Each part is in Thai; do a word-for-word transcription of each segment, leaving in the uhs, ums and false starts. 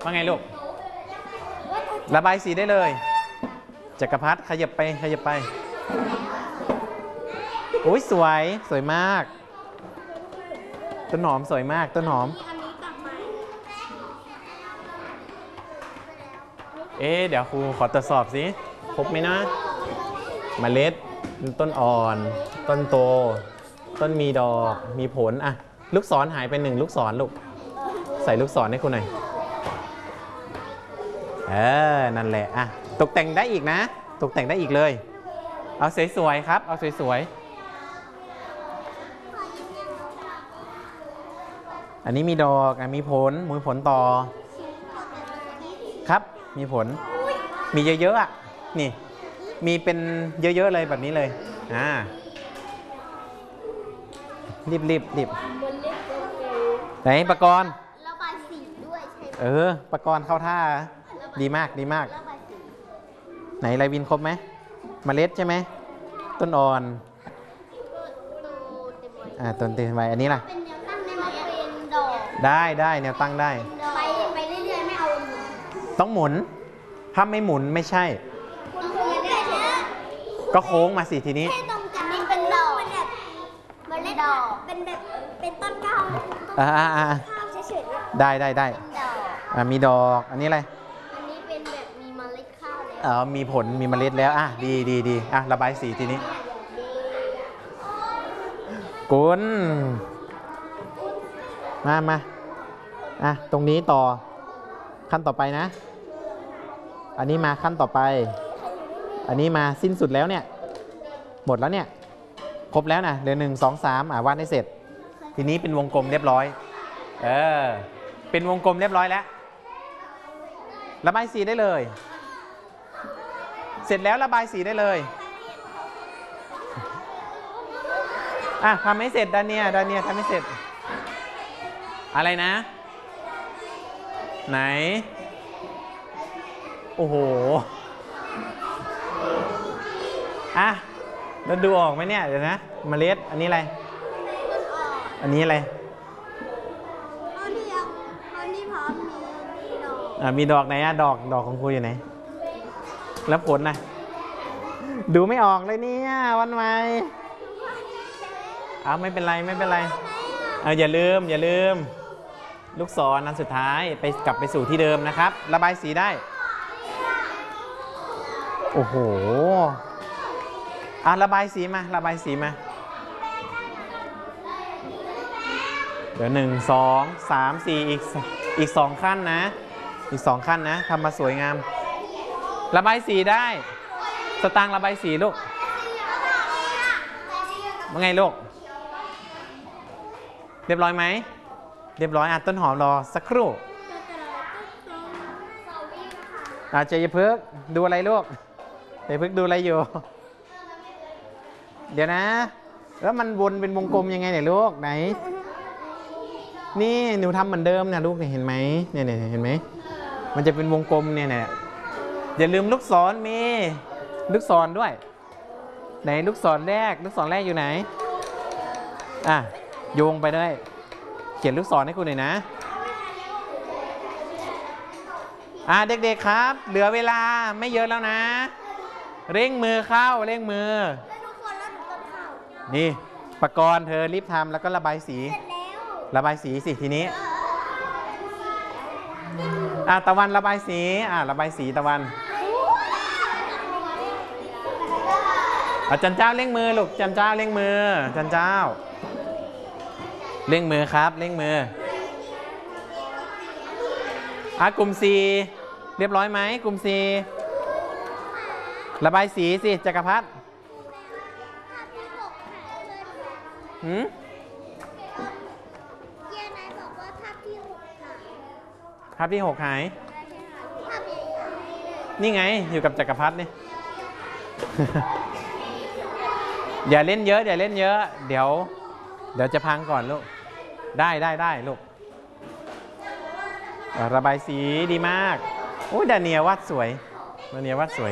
ว่าไงลูกระบายสีได้เลยจักรพรรดิขยับไปขยับไปโอ้ยสวยสวยมากต้นหอมสวยมากต้นหอมเอ๊ะเดี๋ยวครูขอตรวจสอบสิครบไหมนะเมล็ดต้นอ่อนต้นโตต้นมีดอกมีผลอ่ะลูกศรหายไปหนึ่งลูกศรลูกใส่ลูกศรให้ครูหน่อยเออนั่นแหละอ่ะตกแต่งได้อีกนะตกแต่งได้อีกเลยเอาสวยๆครับเอาสวยๆอันนี้มีดอกอ่ะมีผลมีผลต่อครับมีผลมีเยอะๆอ่ะนี่มีเป็นเยอะๆเลยแบบนี้เลยอ่ารีบรีบรีบไหนปะกรณ์ระบายสีด้วยใช่ไหมเออปะกรณ์เข้าท่าดีมากดีมากไหนไรวินครบไหมเมล็ดใช่ไหมต้นอ่อนอ่าต้นเต็มใบอันนี้ล่ะเป็นแนวตั้งได้ไหมเป็นดอกได้ได้แนวตั้งได้ไปไปเรื่อยๆไม่เอาต้องหมุนถ้าไม่หมุนไม่ใช่ก็โค้งมาสิทีนี้ตรงกันนี่เป็นดอกเป็นแบบเมล็ดดอกเป็นแบบเป็นต้นข้าวอ่าอ่าข้าวเฉยๆได้ได้ได้อ่ามีดอกอันนี้อะไรอันนี้เป็นแบบมีเมล็ดข้าวแล้วอ๋อมีผลมีเมล็ดแล้วอ่ะดีดีดีอ่ะระบายสีทีนี้กุนมามาอ่ะตรงนี้ต่อขั้นต่อไปนะอันนี้มาขั้นต่อไปอันนี้มาสิ้นสุดแล้วเนี่ยหมดแล้วเนี่ยครบแล้วนะเหลือหนึ่งสองสามอ่ะวาดให้เสร็จทีนี้เป็นวงกลมเรียบร้อยเออเป็นวงกลมเรียบร้อยแล้วระบายสีได้เลยเสร็จแล้วระบายสีได้เลยอ่ะทำให้เสร็จดาเนียดาเนียทำให้เสร็จอะไรนะไหนโอ้โหอ่ะแล้วดูออกไหมเนี่ยเดี๋ยวนะเมล็ดอันนี้อะไรอันนี้อะไรอันนี้อันนี้พร้อมมีดอกอ่ะมีดอกไหนอะดอกดอกของครูอยู่ไหนแล้วผลนะดูไม่ออกเลยเนี่ยวันใหม่อ้าวไม่เป็นไรไม่เป็นไรเอาอย่าลืมอย่าลืมลูกศรอันสุดท้ายไปกลับไปสู่ที่เดิมนะครับระบายสีได้โอ้โหอ่ะระบายสีมาระบายสีมาเดี๋ยวหนึ่งสองสามสี่อีกอีกสองขั้นนะอีกสองขั้นนะทำมาสวยงามระบายสีได้สตางค์ระบายสีลูกว่าไงลูกเรียบร้อยไหมเรียบร้อยอ่ะต้นหอมรอสักครู่อาจจะอย่าเพิ่งดูอะไรลูกอย่าเพิ่งดูอะไรอยู่เดี๋ยวนะแล้วมันวนเป็นวงกลมยังไงเนี่ยลูกไหนนี่หนูทำเหมือนเดิมนะลูกเห็นไหมเนี่ยเนี่ยเห็นไหมมันจะเป็นวงกลมเนี่ยเนี่ยอย่าลืมลูกศรมีลูกศรด้วยไหนลูกศรแรกลูกศรแรกอยู่ไหนอ่ะโยงไปด้วยเขียนลูกศรให้คุณหน่อยนะอ่ะเด็กๆครับเหลือเวลาไม่เยอะแล้วนะเร่งมือเข้าเร่งมือนี่ปะกรณ์เธอรีบทำแล้วก็ระบายสีระบายสีสิทีนี้อ่ะตะวันระบายสีอ่ะระบายสีตะวันอาจารย์เจ้าเร่งมือลูกจันเจ้าเร่งมือจันเจ้าเร่งมือครับเร่งมืออ่ะกลุ่มสีเรียบร้อยไหมกลุ่มสีระบายสีสิจักรพรรดิหืมเยี่ยนายบอกว่าภาพที่หกหายภาพที่หกหายนี่ไงอยู่กับจักรพรรดินี่ อย่าเล่นเยอะอย่าเล่นเยอะเดี๋ยวเดี๋ยวจะพังก่อนลูกได้ได้ได้ลูกระบายสีดีมากโอ้ยดาเนียวาดสวยดาเนียวาดสวย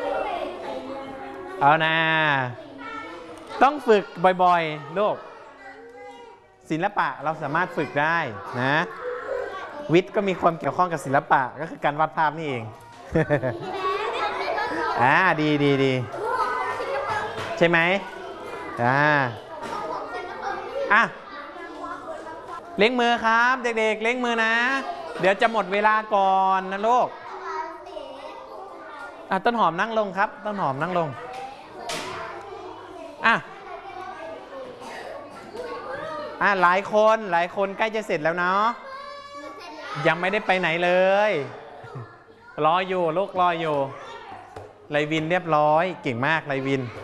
เอานะต้องฝึกบ่อยๆลูกศิลปะเราสามารถฝึกได้นะวิทย์ก็มีความเกี่ยวข้องกับศิลปะก็คือการวาดภาพนี่เอง อ่าดีดีดีใช่ไหมอ่าอ่ะเล้งมือครับเด็กๆเล้งมือนะเดี๋ยวจะหมดเวลาก่อนนะลูกอ่ะต้นหอมนั่งลงครับต้นหอมนั่งลงอ่ะอ่ะหลายคนหลายคนใกล้จะเสร็จแล้วเนาะยังไม่ได้ไปไหนเลยรออยู่ลูกรออยู่ไลวินเรียบร้อยเก่งมากไลวิน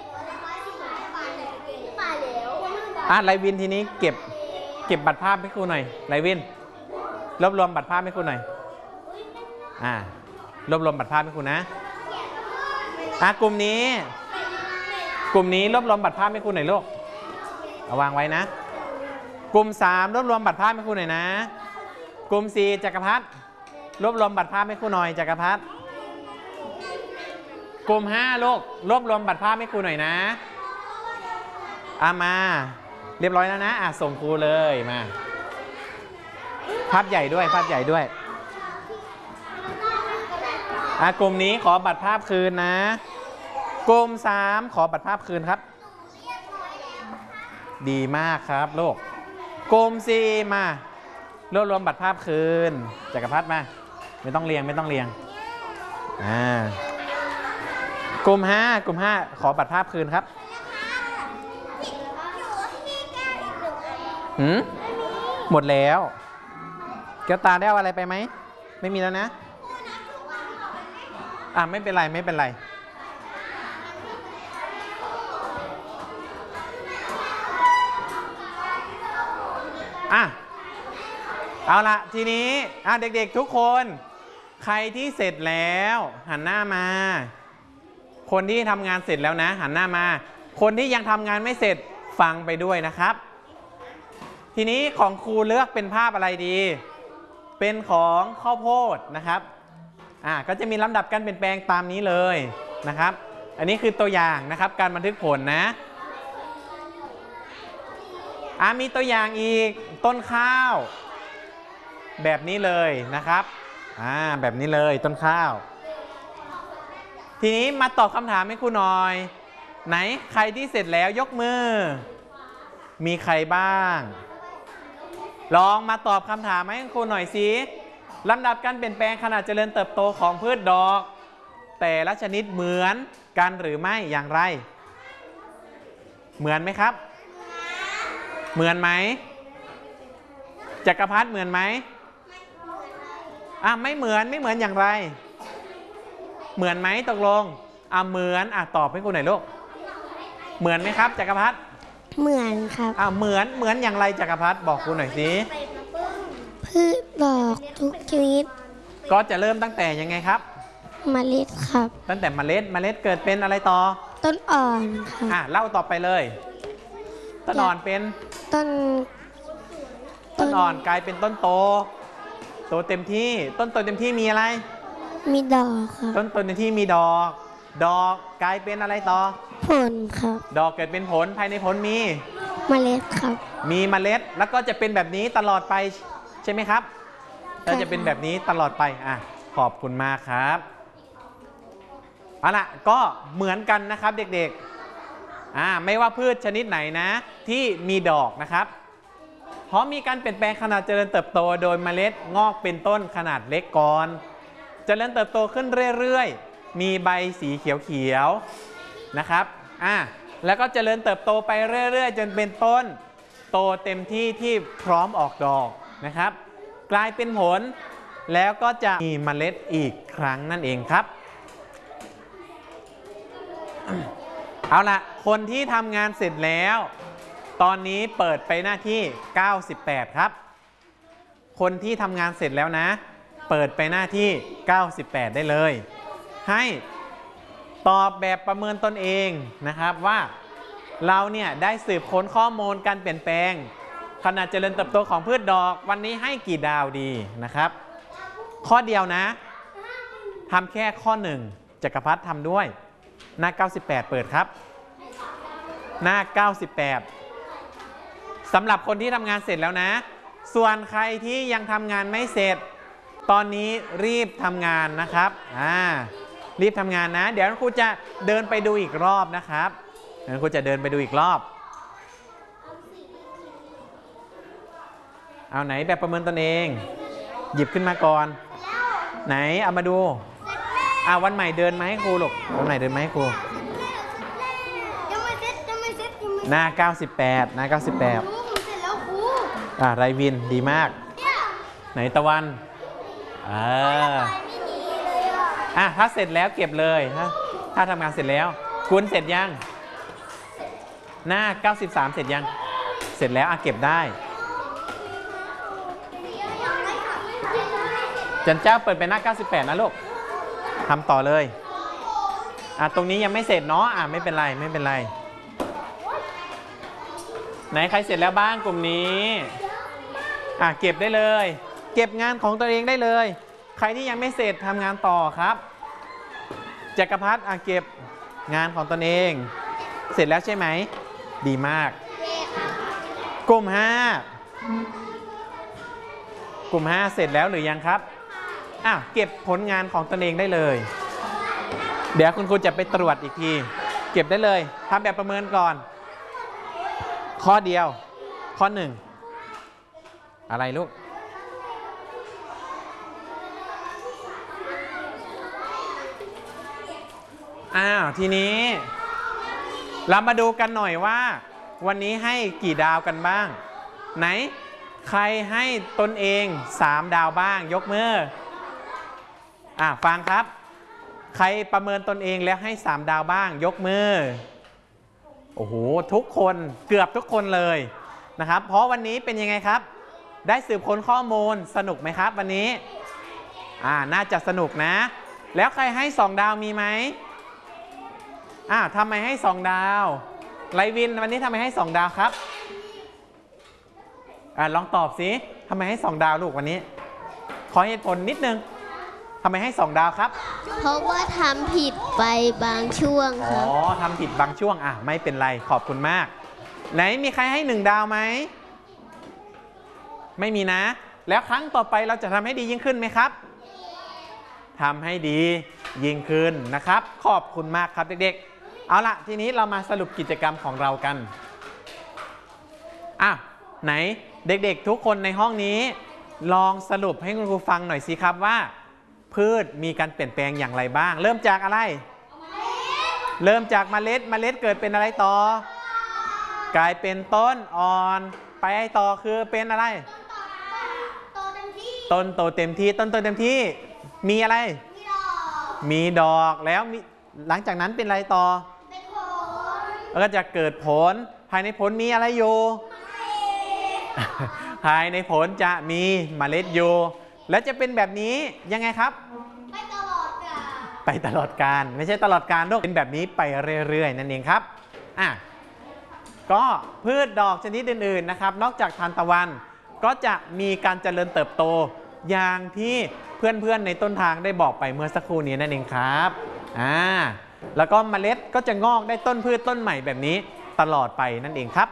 อ่ะไลวินทีนี้เก็บเก็บบัตรภาพให้ครูหน่อยไลวินรวบรวมบัตรภาพให้ครูหน่อยอ่ารวบรวมบัตรภาพให้ครูนะอ่ะกลุ่มนี้กลุ่มนี้รวบรวมบัตรภาพให้ครูหน่อยลูกเอาวางไว้นะกลุ่มสามรวบรวมบัตรภาพให้ครูหน่อยนะกลุ่มสี่จักรพัฒน์รวบรวมบัตรภาพให้ครูหน่อยจักรพัฒน์กลุ่มห้าลูกรวบรวมบัตรภาพให้ครูหน่อยนะอามาเรียบร้อยแล้วนะอ่ะส่งครูเลยมาภาพใหญ่ด้วยภาพใหญ่ด้วยอ่ะกลุ่มนี้ขอบัตรภาพคืนนะกลุ่มสามขอบัตรภาพคืนครับดีมากครับลูกกลุ่มสี่มารวบรวมบัตรภาพคืนจักรพัฒน์มาไม่ต้องเรียงไม่ต้องเรียงอ่ากลุ่มห้ากลุ่มห้าขอบัตรภาพคืนครับหืมหมดแล้วแก้วตาได้เอาอะไรไปไหมไม่มีแล้วนะอ่ะไม่เป็นไรไม่เป็นไรอ่ะเอาละทีนี้อ่ะเด็กๆทุกคนใครที่เสร็จแล้วหันหน้ามาคนที่ทำงานเสร็จแล้วนะหันหน้ามาคนที่ยังทำงานไม่เสร็จฟังไปด้วยนะครับทีนี้ของครูเลือกเป็นภาพอะไรดีเป็นของข้าวโพดนะครับอ่าก็จะมีลำดับการเปลี่ยนแปลงตามนี้เลยนะครับอันนี้คือตัวอย่างนะครับการบันทึกผลนะอ่ามีตัวอย่างอีกต้นข้าวแบบนี้เลยนะครับอ่าแบบนี้เลยต้นข้าวทีนี้มาตอบคำถามให้ครูหน่อยไหนใครที่เสร็จแล้วยกมือมีใครบ้างลองมาตอบคำถามให้ครูหน่อยสิลำดับการเปลี่ยนแปลงขนาดเจริญเติบโตของพืชดอกแต่ละชนิดเหมือนกันหรือไม่อย่างไรเหมือนไหมครับเหมือนไหมจักรพัฒน์เหมือนไหมอ่ะไม่เหมือนไม่เหมือนอย่างไรเหมือนไหมตกลงอ่ะเหมือนอ่ะตอบให้ครูหน่อยลูกเหมือนไหมครับจักรพัฒน์เหมือนครับอ่ะเหมือนเหมือนอย่างไรจักรพัฒน์บอกครูหน่อยสิพืชดอกทุกชนิดก็จะเริ่มตั้งแต่ยังไงครับเมล็ดครับตั้งแต่เมล็ดเมล็ดเกิดเป็นอะไรต่อต้นอ่อนครับอ่ะเล่าต่อไปเลยต้นอ่อนเป็นต้นต้นอ่อนกลายเป็นต้นโตโตเต็มที่ต้นโตเต็มที่มีอะไรมีดอกครับต้นโตเต็มที่มีดอกดอกกลายเป็นอะไรต่อผลครับดอกเกิดเป็นผลภายในผลมีเมล็ดครับมีเมล็ดแล้วก็จะเป็นแบบนี้ตลอดไปใช่ไหมครับแล้วจะเป็นแบบนี้ตลอดไปอ่ะขอบคุณมากครับเอาล่ะก็เหมือนกันนะครับเด็กๆอ่าไม่ว่าพืชชนิดไหนนะที่มีดอกนะครับเพราะมีการเปลี่ยนแปลงขนาดเจริญเติบโตโดยเมล็ดงอกเป็นต้นขนาดเล็กก่อนเจริญเติบโตขึ้นเรื่อยๆมีใบสีเขียวๆนะครับอ่าแล้วก็เจริญเติบโตไปเรื่อยๆจนเป็นต้นโตเต็มที่ที่พร้อมออกดอกนะครับกลายเป็นผลแล้วก็จะมีเมล็ดอีกครั้งนั่นเองครับเอาล่ะคนที่ทำงานเสร็จแล้วตอนนี้เปิดไปหน้าที่เก้าสิบแปดครับคนที่ทำงานเสร็จแล้วนะเปิดไปหน้าที่เก้าสิบแปดได้เลยให้ตอบแบบประเมินตนเองนะครับว่าเราเนี่ยได้สืบค้นข้อมูลการเปลี่ยนแปลงขนาดเจริญเติบโตของพืชดอกวันนี้ให้กี่ดาวดีนะครับข้อเดียวนะทำแค่ข้อหนึ่งจักรพัฒน์ทำด้วยหน้าเก้าสิบแปดเปิดครับหน้าเก้าสิบแปดสำหรับคนที่ทำงานเสร็จแล้วนะส่วนใครที่ยังทำงานไม่เสร็จตอนนี้รีบทำงานนะครับอ่ารีบทำงานนะเดี๋ยวครูจะเดินไปดูอีกรอบนะครับเดี๋ยวครูจะเดินไปดูอีกรอบเอาไหนแบบประเมินตนเองหยิบขึ้นมาก่อนไหนเอามาดูอ่าวันใหม่เดินมาให้ครูลูกวันใหม่เดินมาให้ครูหน้าเก้าสิบแปดหน้าเก้าสิบแปดอ่าไรวินดีมากไหนตะวันเอออ่ะถ้าเสร็จแล้วเก็บเลยถ้าถ้าทำงานเสร็จแล้วคุณเสร็จยังหน้าเก้าสิบสามเสร็จยังเสร็จแล้วอ่ะเก็บได้จันเจ้าเปิดไปหน้าเก้าสิบแปดนะลูกทำต่อเลยอ่ะตรงนี้ยังไม่เสร็จเนาะอ่ะไม่เป็นไรไม่เป็นไรไหนใครเสร็จแล้วบ้างกลุ่มนี้อ่ะเก็บได้เลยเก็บงานของตัวเองได้เลยใครที่ยังไม่เสร็จทำงานต่อครับจักรพัฒน์อ่ะเก็บงานของตนเองเสร็จแล้วใช่ไหมดีมากกลุ่มห้ากลุ่มห้าเสร็จแล้วหรือยังครับอ่ะเก็บผลงานของตนเองได้เลยเดี๋ยวคุณครูจะไปตรวจอีกทีเก็บได้เลยทำแบบประเมินก่อนข้อเดียวข้อหนึ่งอะไรลูกอ้าวทีนี้เรามาดูกันหน่อยว่าวันนี้ให้กี่ดาวกันบ้างไหนใครให้ตนเองสามดาวบ้างยกมืออ่ะฟังครับใครประเมินตนเองแล้วให้สามดาวบ้างยกมือโอ้โหทุกคนเกือบทุกคนเลยนะครับเพราะวันนี้เป็นยังไงครับได้สืบค้นข้อมูลสนุกไหมครับวันนี้อ่าน่าจะสนุกนะแล้วใครให้สองดาวมีไหมอ่าทำไมให้สองดาวไรวินวันนี้ทำไมให้สองดาวครับอ่าลองตอบสิทำไมให้สองดาวลูกวันนี้ขอเหตุผลนิดนึงทำไมให้สองดาวครับเพราะว่าทำผิดไปบางช่วงครับอ๋อทำผิดบางช่วงอ่ะไม่เป็นไรขอบคุณมากไหนมีใครให้หนึ่งดาวไหมไม่มีนะแล้วครั้งต่อไปเราจะทำให้ดียิ่งขึ้นไหมครับทำให้ดียิ่งขึ้นนะครับขอบคุณมากครับเด็กๆเอาละทีนี้เรามาสรุปกิจกรรมของเรากันอ่ะไหนเด็กๆทุกคนในห้องนี้ลองสรุปให้คุณครูฟังหน่อยสิครับว่าพืชมีการเปลี่ยนแปลงอย่างไรบ้างเริ่มจากอะไรเริ่มจากเมล็ดเมล็ดเกิดเป็นอะไรต่อกลายเป็นต้นอ่อนไปต่อคือเป็นอะไรต้นโตเต็มที่ต้นโตเต็มที่มีอะไรมีดอกแล้วหลังจากนั้นเป็นอะไรต่อแล้วก็จะเกิดผลภายในผลมีอะไรอยู่ภายในผลจะมีเมล็ดอยู่แล้วจะเป็นแบบนี้ยังไงครับไปตลอดกาลไปตลอดกาลไม่ใช่ตลอดกาลด้วยเป็นแบบนี้ไปเรื่อยๆนั่นเองครับอ่ะก็พืชดอกชนิดอื่นๆนะครับนอกจากทานตะวันก็จะมีการเจริญเติบโตอย่างที่เพื่อนๆในต้นทางได้บอกไปเมื่อสักครู่นี้นั่นเองครับอ่าแล้วก็เมล็ดก็จะงอกได้ต้นพืชต้นใหม่แบบนี้ตลอดไปนั่นเองครับ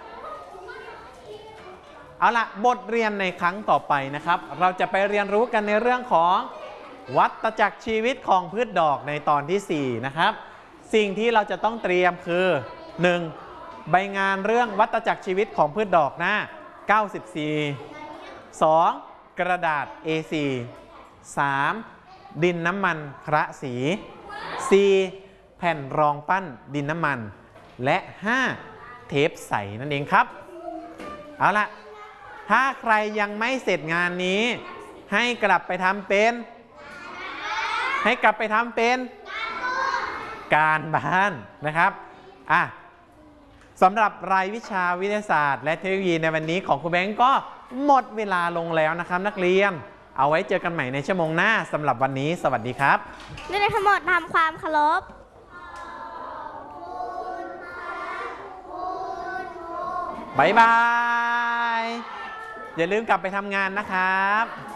เอาละบทเรียนในครั้งต่อไปนะครับเราจะไปเรียนรู้กันในเรื่องของวัฏจักรชีวิตของพืชดอกในตอนที่สี่นะครับสิ่งที่เราจะต้องเตรียมคือหนึ่งใบงานเรื่องวัฏจักรชีวิตของพืชดอกหน้าเก้าสิบสี่ สองกระดาษ เอ โฟร์ สาม ดินน้ำมันคระสี สี่ แผ่นรองปั้นดินน้ำมันและห้าเทปใสนั่นเองครับเอาละถ้าใครยังไม่เสร็จงานนี้ให้กลับไปทำเป็นให้กลับไปทำเป็นการบ้านนะครับอ่ะสำหรับรายวิชาวิทยาศาสตร์และเทคโนโลยีในวันนี้ของครูแบงก์ก็หมดเวลาลงแล้วนะครับนักเรียนเอาไว้เจอกันใหม่ในชั่วโมงหน้าสำหรับวันนี้สวัสดีครับนักเรียนทั้งหมดทำความเคารพบ๊ายบายอย่าลืมกลับไปทำงานนะครับ